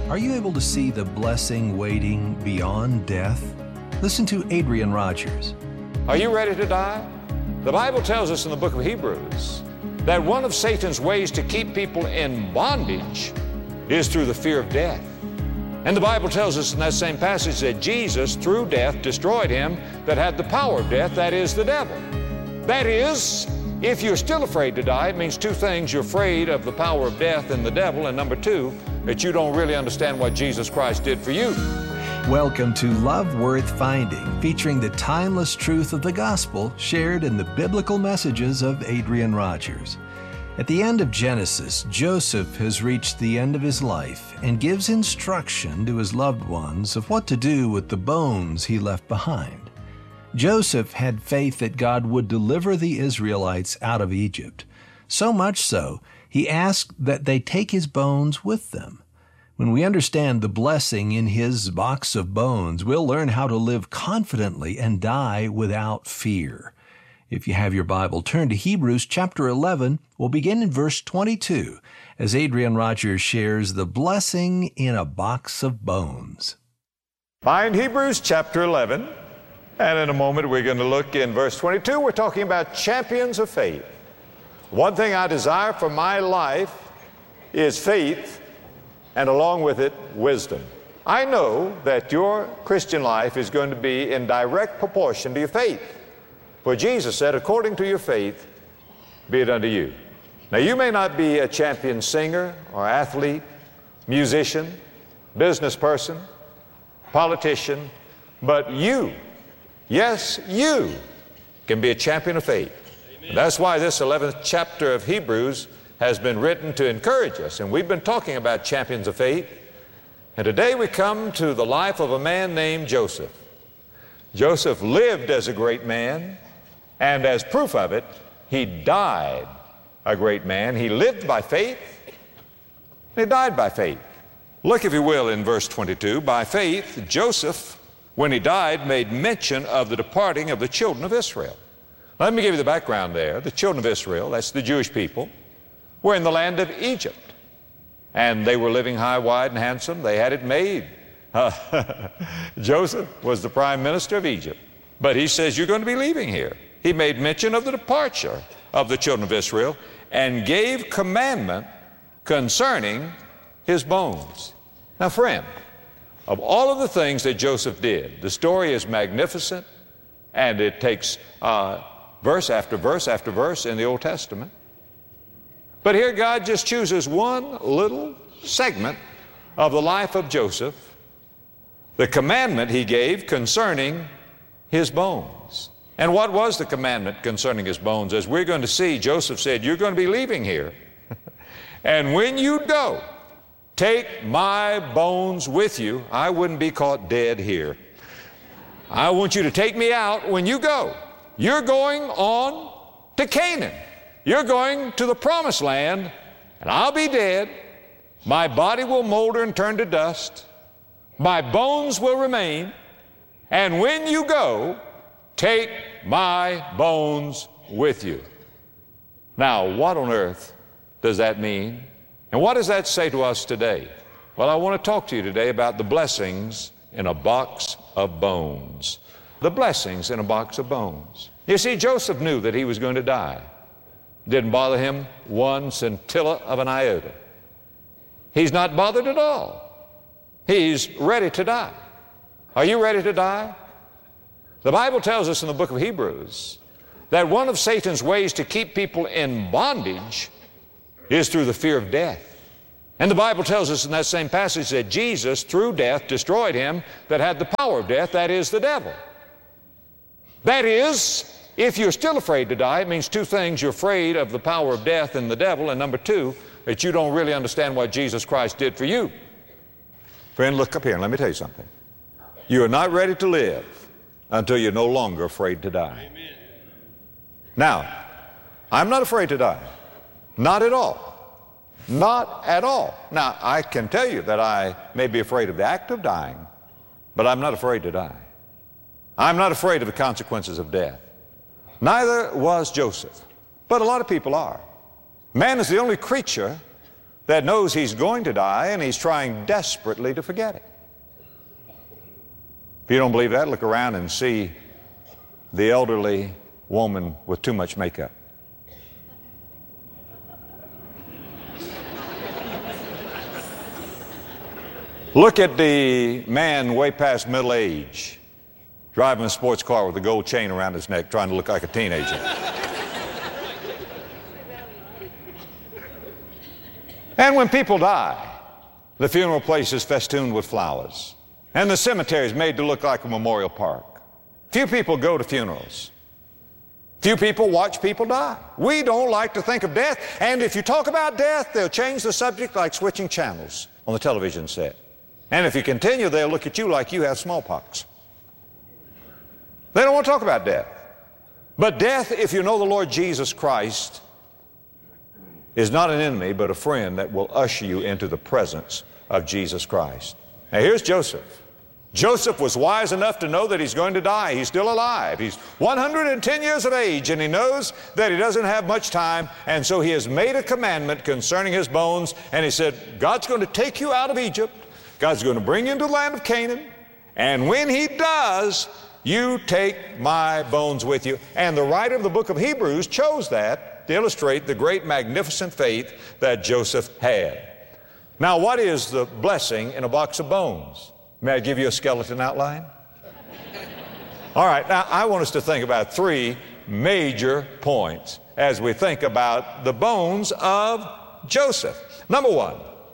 Are you able to see the blessing waiting beyond death? Listen to Adrian Rogers. Are you ready to die? The Bible tells us in the book of Hebrews that one of Satan's ways to keep people in bondage is through the fear of death. And the Bible tells us in that same passage that Jesus, through death, destroyed him that had the power of death, that is, the devil. That is, if you're still afraid to die, it means two things. You're afraid of the power of death and the devil, and number two, that you don't really understand what Jesus Christ did for you. Welcome to Love Worth Finding, featuring the timeless truth of the gospel shared in the biblical messages of Adrian Rogers. At the end of Genesis, Joseph has reached the end of his life and gives instruction to his loved ones of what to do with the bones he left behind. Joseph had faith that God would deliver the Israelites out of Egypt. So much so, he asked that they take his bones with them. When we understand the blessing in his box of bones, we'll learn how to live confidently and die without fear. If you have your Bible, turn to Hebrews chapter 11. We'll begin in verse 22 as Adrian Rogers shares the blessing in a box of bones. Find Hebrews chapter 11, and in a moment we're going to look in verse 22. We're talking about champions of faith. One thing I desire for my life is faith, and along with it, wisdom. I know that your Christian life is going to be in direct proportion to your faith. For Jesus said, according to your faith, be it unto you. Now, you may not be a champion singer or athlete, musician, business person, politician, but you, yes, you can be a champion of faith. And that's why this 11th chapter of Hebrews has been written to encourage us. And we've been talking about champions of faith. And today we come to the life of a man named Joseph. Joseph lived as a great man. And as proof of it, he died a great man. He lived by faith, and he died by faith. Look, if you will, in verse 22. By faith, Joseph, when he died, made mention of the departing of the children of Israel. Let me give you the background there. The children of Israel, that's the Jewish people, were in the land of Egypt. And they were living high, wide, and handsome. They had it made. Joseph was the prime minister of Egypt. But he says, you're going to be leaving here. He made mention of the departure of the children of Israel and gave commandment concerning his bones. Now, friend, of all of the things that Joseph did, the story is magnificent, and it takes verse after verse after verse in the Old Testament. But here God just chooses one little segment of the life of Joseph, the commandment he gave concerning his bones. And what was the commandment concerning his bones? As we're going to see, Joseph said, you're going to be leaving here. And when you go, take my bones with you. I wouldn't be caught dead here. I want you to take me out when you go. You're going on to Canaan. You're going to the promised land, and I'll be dead. My body will molder and turn to dust. My bones will remain. And when you go, take my bones with you. Now, what on earth does that mean? And what does that say to us today? Well, I want to talk to you today about the blessings in a box of bones. The blessings in a box of bones. You see, Joseph knew that he was going to die. Didn't bother him one scintilla of an iota. He's not bothered at all. He's ready to die. Are you ready to die? The Bible tells us in the book of Hebrews that one of Satan's ways to keep people in bondage is through the fear of death. And the Bible tells us in that same passage that Jesus, through death, destroyed him that had the power of death, that is, the devil. That is, if you're still afraid to die, it means two things. You're afraid of the power of death and the devil, and number two, that you don't really understand what Jesus Christ did for you. Friend, look up here and let me tell you something. You are not ready to live until you're no longer afraid to die. Amen. Now, I'm not afraid to die. Not at all. Not at all. Now, I can tell you that I may be afraid of the act of dying, but I'm not afraid to die. I'm not afraid of the consequences of death. Neither was Joseph, but a lot of people are. Man is the only creature that knows he's going to die and he's trying desperately to forget it. If you don't believe that, look around and see the elderly woman with too much makeup. Look at the man way past middle age, driving a sports car with a gold chain around his neck, trying to look like a teenager. And when people die, the funeral place is festooned with flowers, and the cemetery is made to look like a memorial park. Few people go to funerals. Few people watch people die. We don't like to think of death, and if you talk about death, they'll change the subject like switching channels on the television set. And if you continue, they'll look at you like you have smallpox. They don't want to talk about death. But death, if you know the Lord Jesus Christ, is not an enemy, but a friend that will usher you into the presence of Jesus Christ. Now here's Joseph. Joseph was wise enough to know that he's going to die. He's still alive. He's 110 years of age, and he knows that he doesn't have much time, and so he has made a commandment concerning his bones, and he said, God's going to take you out of Egypt. God's going to bring you into the land of Canaan, and when he does, you take my bones with you. And the writer of the book of Hebrews chose that to illustrate the great magnificent faith that Joseph had. Now, what is the blessing in a box of bones? May I give you a skeleton outline? All right, now I want us to think about three major points as we think about the bones of Joseph. Number one,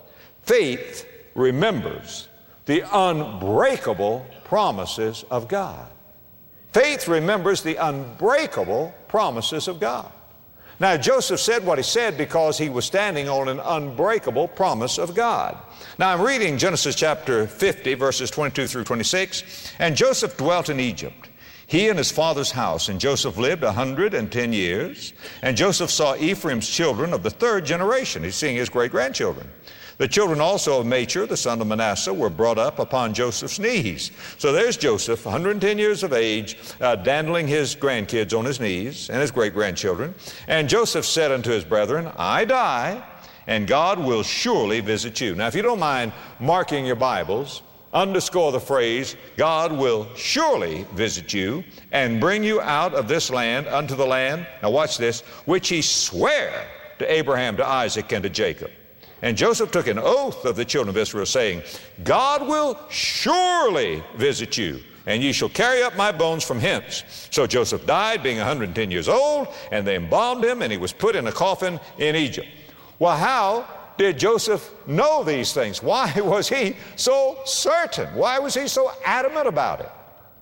faith remembers the unbreakable promises of God. Faith remembers the unbreakable promises of God. Now, Joseph said what he said because he was standing on an unbreakable promise of God. Now, I'm reading Genesis chapter 50, verses 22 through 26. And Joseph dwelt in Egypt, he and his father's house, and Joseph lived 110 years. And Joseph saw Ephraim's children of the third generation. He's seeing his great-grandchildren. The children also of Machir, the son of Manasseh, were brought up upon Joseph's knees. So there's Joseph, 110 years of age, dandling his grandkids on his knees and his great-grandchildren. And Joseph said unto his brethren, I die, and God will surely visit you. Now, if you don't mind marking your Bibles, underscore the phrase, God will surely visit you and bring you out of this land unto the land, now watch this, which he sware to Abraham, to Isaac, and to Jacob. And Joseph took an oath of the children of Israel, saying, God will surely visit you, and ye shall carry up my bones from hence. So Joseph died, being 110 years old, and they embalmed him, and he was put in a coffin in Egypt. Well, how did Joseph know these things? Why was he so certain? Why was he so adamant about it?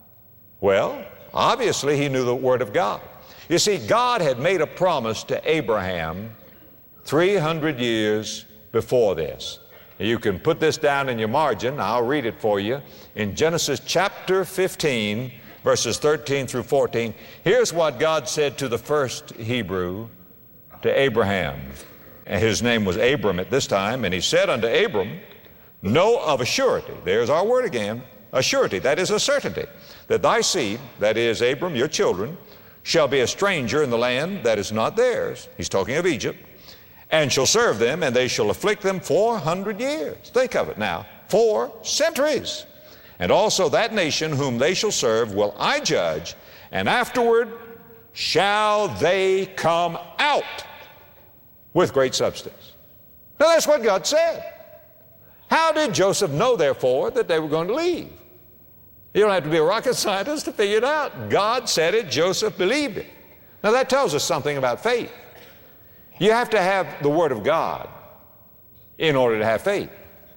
Well, obviously he knew the Word of God. You see, God had made a promise to Abraham 300 years before this. You can put this down in your margin. I'll read it for you. In Genesis chapter 15, verses 13 through 14, here's what God said to the first Hebrew, to Abraham. And his name was Abram at this time. And he said unto Abram, know of a surety, there's our word again, a surety, that is a certainty, that thy seed, that is Abram, your children, shall be a stranger in the land that is not theirs. He's talking of Egypt. And shall serve them, and they shall afflict them 400 years. Think of it now, 4 centuries. And also that nation whom they shall serve will I judge, and afterward shall they come out with great substance. Now that's what God said. How did Joseph know, therefore, that they were going to leave? You don't have to be a rocket scientist to figure it out. God said it, Joseph believed it. Now that tells us something about faith. You have to have the Word of God in order to have faith.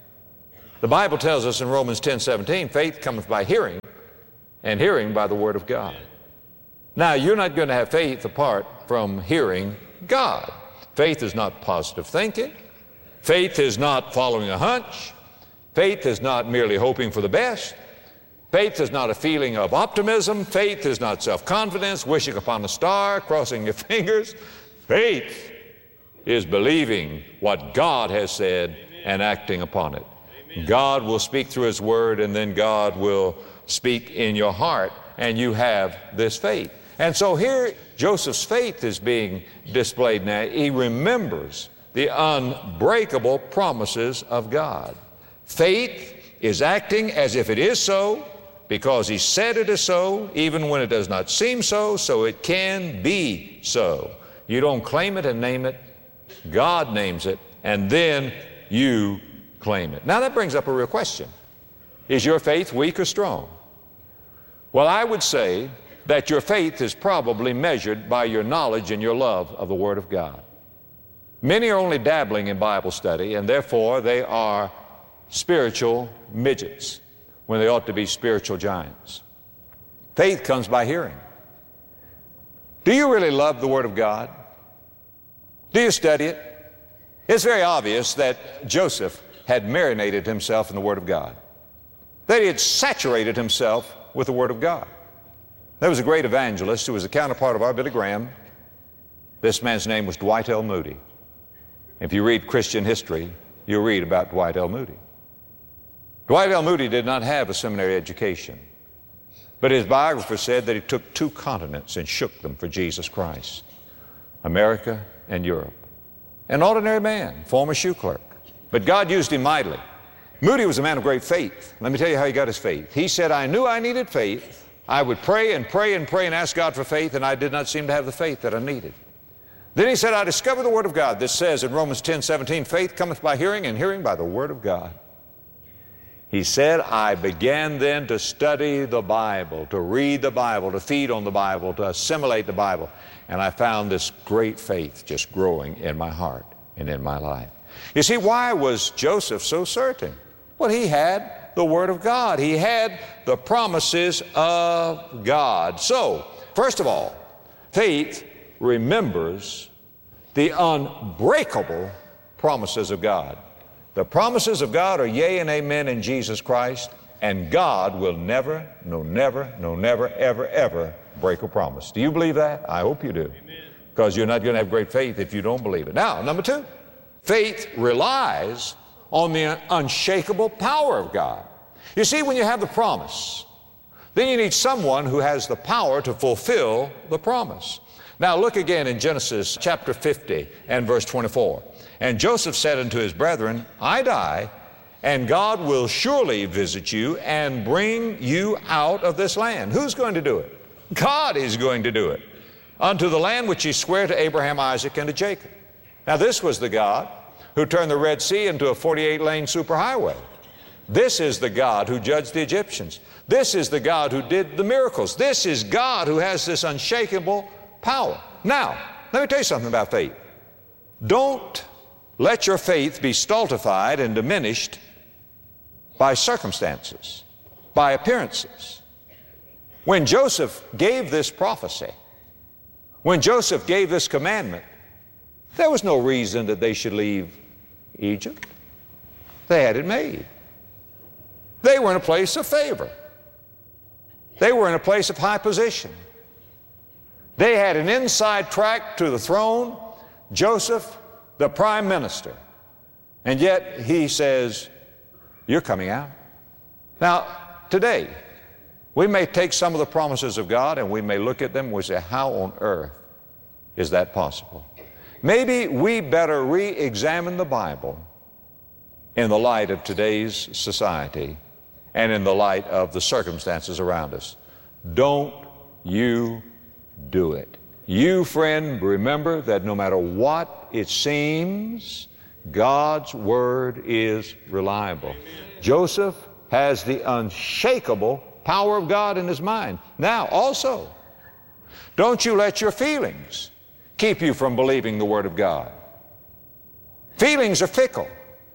The Bible tells us in Romans 10:17, faith cometh by hearing, and hearing by the Word of God. Now, you're not going to have faith apart from hearing God. Faith is not positive thinking. Faith is not following a hunch. Faith is not merely hoping for the best. Faith is not a feeling of optimism. Faith is not self-confidence, wishing upon a star, crossing your fingers. Faith is believing what God has said and acting upon it. God will speak through His Word, and then God will speak in your heart, and you have this faith. And so here Joseph's faith is being displayed now. He remembers the unbreakable promises of God. Faith is acting as if it is so, because He said it is so, even when it does not seem so, so it can be so. You don't claim it and name it. God names it, and then you claim it. Now that brings up a real question. Is your faith weak or strong? Well, I would say that your faith is probably measured by your knowledge and your love of the Word of God. Many are only dabbling in Bible study, and therefore they are spiritual midgets when they ought to be spiritual giants. Faith comes by hearing. Do you really love the Word of God? Do you study it? It's very obvious that Joseph had marinated himself in the Word of God, that he had saturated himself with the Word of God. There was a great evangelist who was a counterpart of our Billy Graham. This man's name was Dwight L. Moody. If you read Christian history, you'll read about Dwight L. Moody. Dwight L. Moody did not have a seminary education, but his biographer said that he took 2 continents and shook them for Jesus Christ, America and Europe. An ordinary man, former shoe clerk, but God used him mightily. Moody was a man of great faith. Let me tell you how he got his faith. He said, I knew I needed faith. I would pray and pray and pray and ask God for faith, and I did not seem to have the faith that I needed. Then he said, I discovered the Word of God. This says in Romans 10:17, faith cometh by hearing, and hearing by the Word of God. He said, I began then to study the Bible, to read the Bible, to feed on the Bible, to assimilate the Bible, and I found this great faith just growing in my heart and in my life. You see, why was Joseph so certain? Well, he had the Word of God. He had the promises of God. So, first of all, faith remembers the unbreakable promises of God. The promises of God are yea and amen in Jesus Christ, and God will never, ever, ever break a promise. Do you believe that? I hope you do. Because you're not going to have great faith if you don't believe it. Now, number 2, faith relies on the unshakable power of God. You see, when you have the promise, then you need someone who has the power to fulfill the promise. Now look again in Genesis chapter 50 and verse 24. And Joseph said unto his brethren, I die, and God will surely visit you and bring you out of this land. Who's going to do it? God is going to do it. Unto the land which He sware to Abraham, Isaac, and to Jacob. Now this was the God who turned the Red Sea into a 48-lane superhighway. This is the God who judged the Egyptians. This is the God who did the miracles. This is God who has this unshakable power. Now, let me tell you something about faith. Don't let your faith be stultified and diminished by circumstances, by appearances. When Joseph gave this prophecy, when Joseph gave this commandment, there was no reason that they should leave Egypt. They had it made. They were in a place of favor. They were in a place of high position. They had an inside track to the throne. Joseph, the prime minister. And yet he says, you're coming out. Now, today, we may take some of the promises of God and we may look at them and we say, how on earth is that possible? Maybe we better re-examine the Bible in the light of today's society and in the light of the circumstances around us. Don't you do it. You, friend, remember that no matter what it seems, God's Word is reliable. Amen. Joseph has the unshakable power of God in his mind. Now, also, don't you let your feelings keep you from believing the Word of God. Feelings are fickle.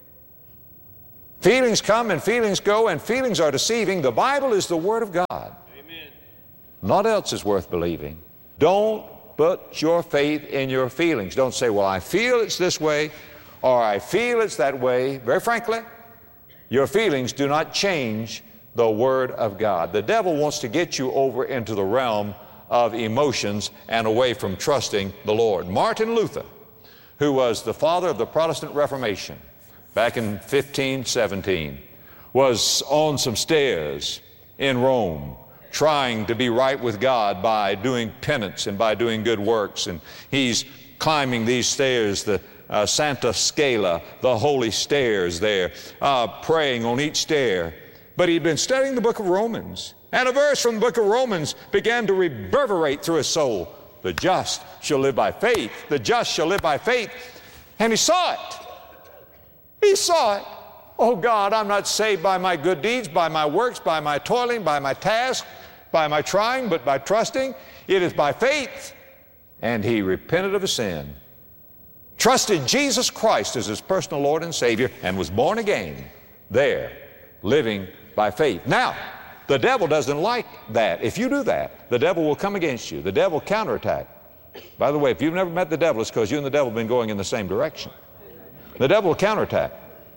Feelings come and feelings go, and feelings are deceiving. The Bible is the Word of God. Amen. Naught else is worth believing. Don't put your faith in your feelings. Don't say, well, I feel it's this way, or I feel it's that way. Very frankly, your feelings do not change the Word of God. The devil wants to get you over into the realm of emotions and away from trusting the Lord. Martin Luther, who was the father of the Protestant Reformation back in 1517, was on some stairs in Rome trying to be right with God by doing penance and by doing good works. And he's climbing these stairs. The Santa Scala, the holy stairs there, praying on each stair. But he'd been studying the book of Romans, and a verse from the book of Romans began to reverberate through his soul. The just shall live by faith. The just shall live by faith. And he saw it. He saw it. Oh God, I'm not saved by my good deeds, by my works, by my toiling, by my task, by my trying, but by trusting. It is by faith. And he repented of his sin, trusted Jesus Christ as his personal Lord and Savior, and was born again there, living by faith. Now, the devil doesn't like that. If you do that, the devil will come against you. The devil will counterattack. By the way, if you've never met the devil, it's because you and the devil have been going in the same direction. The devil will counterattack.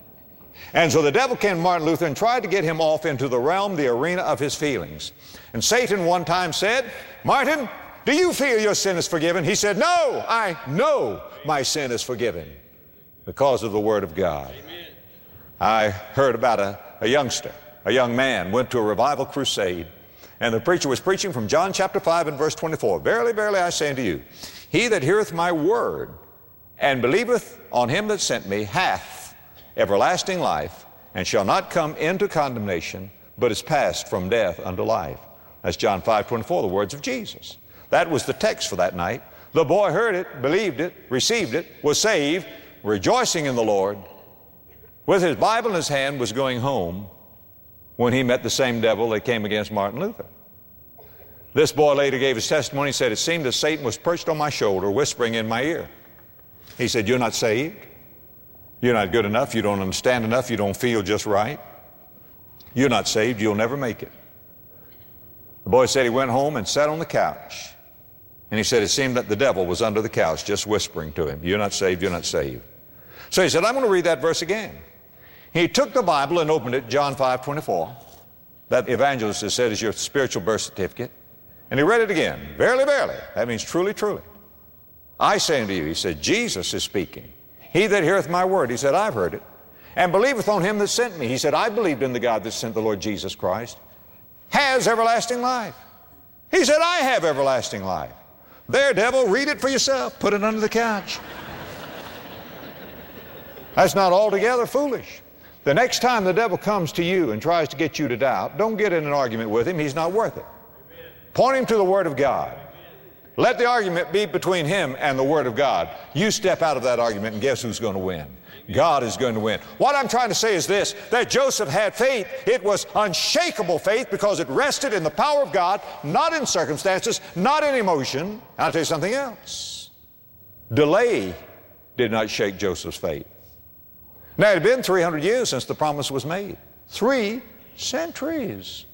And so the devil came to Martin Luther and tried to get him off into the realm, the arena of his feelings. And Satan one time said, Martin, do you feel your sin is forgiven? He said, no, I know my sin is forgiven because of the Word of God. Amen. I heard about a youngster, a young man, went to a revival crusade, and the preacher was preaching from John chapter 5 and verse 24. Verily, verily, I say unto you, he that heareth my word and believeth on him that sent me hath everlasting life, and shall not come into condemnation, but is passed from death unto life. That's John 5:24, the words of Jesus. That was the text for that night. The boy heard it, believed it, received it, was saved, rejoicing in the Lord, with his Bible in his hand, was going home when he met the same devil that came against Martin Luther. This boy later gave his testimony. He said, it seemed that Satan was perched on my shoulder, whispering in my ear. He said, you're not saved. You're not good enough. You don't understand enough. You don't feel just right. You're not saved. You'll never make it. The boy said he went home and sat on the couch. And he said it seemed that the devil was under the couch just whispering to him, you're not saved, you're not saved. So he said, I'm going to read that verse again. He took the Bible and opened it, John 5:24. That evangelist has said is your spiritual birth certificate. And he read it again. Verily, verily. That means truly, truly. I say unto you, he said, Jesus is speaking. He that heareth my word, he said, I've heard it, and believeth on him that sent me. He said, I believed in the God that sent the Lord Jesus Christ, has everlasting life. He said, I have everlasting life. There, devil, read it for yourself. Put it under the couch. That's not altogether foolish. The next time the devil comes to you and tries to get you to doubt, don't get in an argument with him. He's not worth it. Point him to the Word of God. Let the argument be between him and the Word of God. You step out of that argument, and guess who's going to win? God is going to win. What I'm trying to say is this, that Joseph had faith. It was unshakable faith because it rested in the power of God, not in circumstances, not in emotion. I'll tell you something else. Delay did not shake Joseph's faith. Now, it had been 300 years since the promise was made. 3 centuries.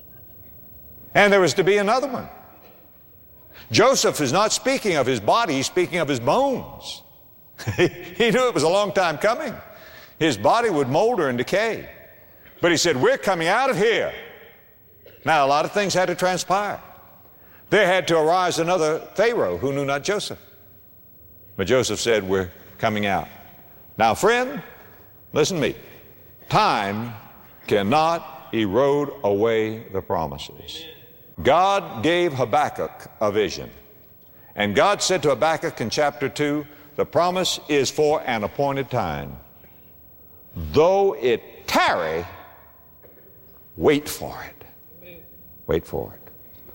And there was to be another one. Joseph is not speaking of his body, he's speaking of his bones. He knew it was a long time coming. His body would molder and decay. But he said, we're coming out of here. Now, a lot of things had to transpire. There had to arise another Pharaoh who knew not Joseph. But Joseph said, we're coming out. Now, friend, listen to me. Time cannot erode away the promises. God gave Habakkuk a vision. And God said to Habakkuk in chapter 2, the promise is for an appointed time. Though it tarry, wait for it. Wait for it.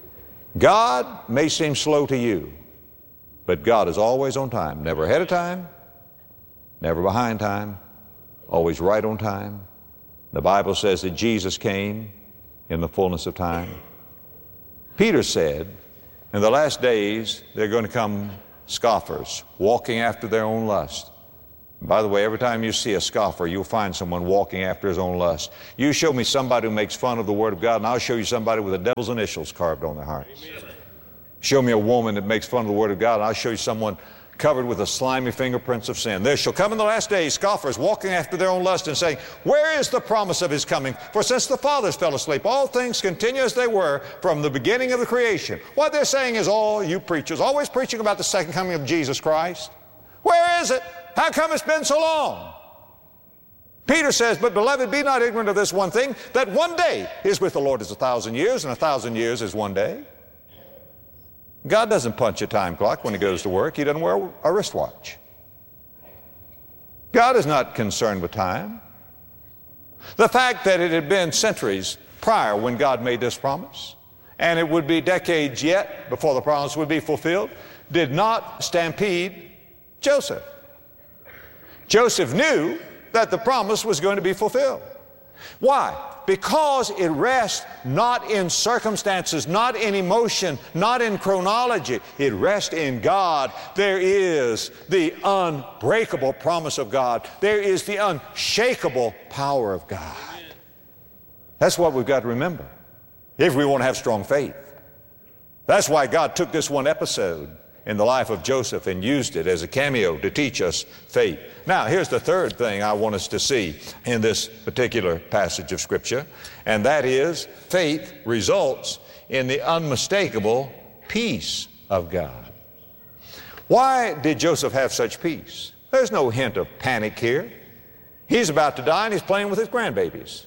God may seem slow to you, but God is always on time. Never ahead of time, never behind time, always right on time. The Bible says that Jesus came in the fullness of time. Peter said, in the last days, there are going to come scoffers walking after their own lust. By the way, every time you see a scoffer, you'll find someone walking after his own lust. You show me somebody who makes fun of the Word of God, and I'll show you somebody with the devil's initials carved on their hearts. Amen. Show me a woman that makes fun of the Word of God, and I'll show you someone covered with the slimy fingerprints of sin. There shall come in the last days scoffers walking after their own lust and saying, where is the promise of his coming? For since the fathers fell asleep, all things continue as they were from the beginning of the creation. What they're saying is, all you preachers, always preaching about the second coming of Jesus Christ. Where is it? How come it's been so long? Peter says, but beloved, be not ignorant of this one thing, that one day is with the Lord as 1,000 years, and 1,000 years is one day. God doesn't punch a time clock when he goes to work. He doesn't wear a wristwatch. God is not concerned with time. The fact that it had been centuries prior when God made this promise, and it would be decades yet before the promise would be fulfilled, did not stampede Joseph. Joseph knew that the promise was going to be fulfilled. Why? Because it rests not in circumstances, not in emotion, not in chronology. It rests in God. There is the unbreakable promise of God. There is the unshakable power of God. That's what we've got to remember if we want to have strong faith. That's why God took this one episode in the life of Joseph and used it as a cameo to teach us faith. Now, here's the third thing I want us to see in this particular passage of Scripture, and that is faith results in the unmistakable peace of God. Why did Joseph have such peace? There's no hint of panic here. He's about to die and he's playing with his grandbabies.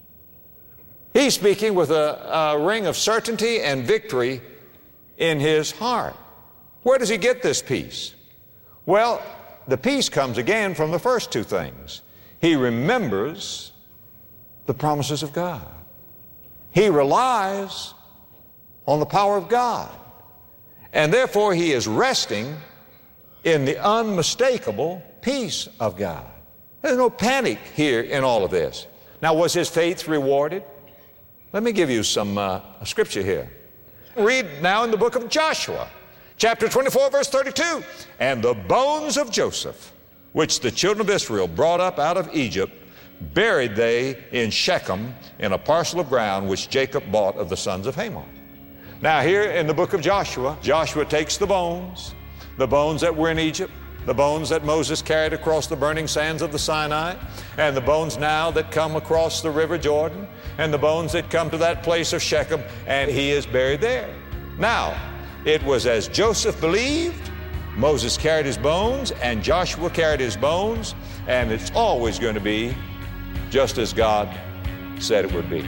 He's speaking with a ring of certainty and victory in his heart. Where does he get this peace? Well, the peace comes again from the first two things. He remembers the promises of God. He relies on the power of God. And therefore he is resting in the unmistakable peace of God. There's no panic here in all of this. Now, was his faith rewarded? Let me give you some scripture here. Read now in the book of Joshua, chapter 24, verse 32. And the bones of Joseph, which the children of Israel brought up out of Egypt, buried they in Shechem in a parcel of ground which Jacob bought of the sons of Hamor. Now here in the book of Joshua, Joshua takes the bones that were in Egypt, the bones that Moses carried across the burning sands of the Sinai, and the bones now that come across the river Jordan, and the bones that come to that place of Shechem, and he is buried there. Now, it was as Joseph believed, Moses carried his bones, and Joshua carried his bones, and it's always going to be just as God said it would be.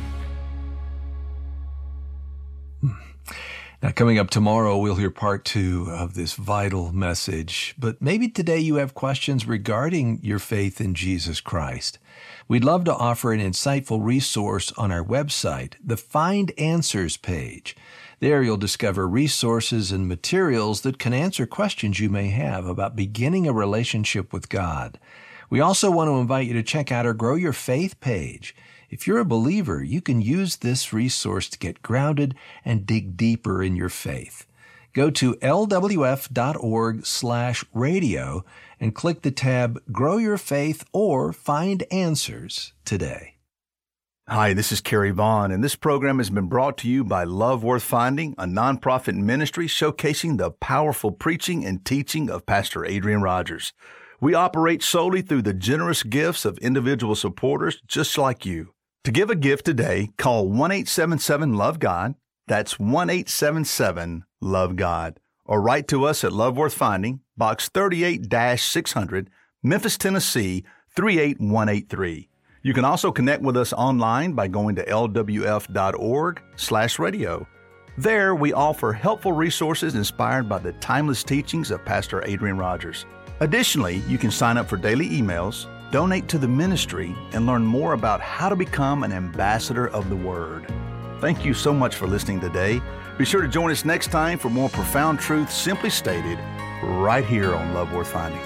Now, coming up tomorrow, we'll hear part 2 of this vital message. But maybe today you have questions regarding your faith in Jesus Christ. We'd love to offer an insightful resource on our website, the Find Answers page. There you'll discover resources and materials that can answer questions you may have about beginning a relationship with God. We also want to invite you to check out our Grow Your Faith page. If you're a believer, you can use this resource to get grounded and dig deeper in your faith. Go to lwf.org/radio and click the tab Grow Your Faith or Find Answers today. Hi, this is Kerry Vaughn, and this program has been brought to you by Love Worth Finding, a nonprofit ministry showcasing the powerful preaching and teaching of Pastor Adrian Rogers. We operate solely through the generous gifts of individual supporters just like you. To give a gift today, call 1-877-LOVE-GOD. That's 1-877-LOVE-GOD. Or write to us at Love Worth Finding, Box 38-600, Memphis, Tennessee, 38183. You can also connect with us online by going to lwf.org/radio. There, we offer helpful resources inspired by the timeless teachings of Pastor Adrian Rogers. Additionally, you can sign up for daily emails, donate to the ministry, and learn more about how to become an ambassador of the Word. Thank you so much for listening today. Be sure to join us next time for more profound truth simply stated right here on Love Worth Finding.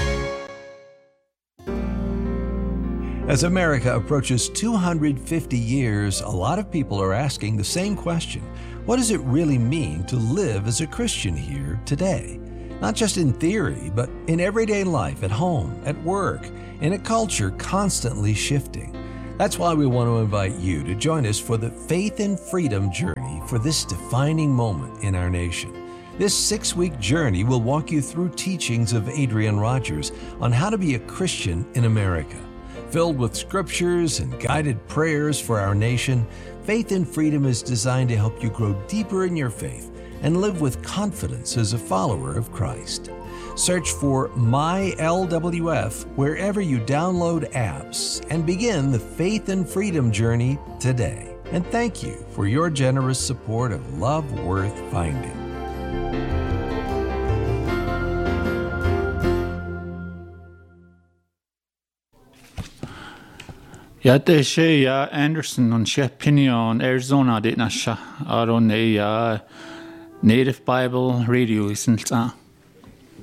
As America approaches 250 years, a lot of people are asking the same question. What does it really mean to live as a Christian here today? Not just in theory, but in everyday life, at home, at work, in a culture constantly shifting. That's why we want to invite you to join us for the Faith and Freedom journey for this defining moment in our nation. This 6-week journey will walk you through teachings of Adrian Rogers on how to be a Christian in America. Filled with scriptures and guided prayers for our nation, Faith and Freedom is designed to help you grow deeper in your faith and live with confidence as a follower of Christ. Search for MyLWF wherever you download apps and begin the Faith and Freedom journey today. And thank you for your generous support of Love Worth Finding. Ja, det sé ja Anderson an sé Pinion, Arizona dit na se, aron é Native Bible Radio is an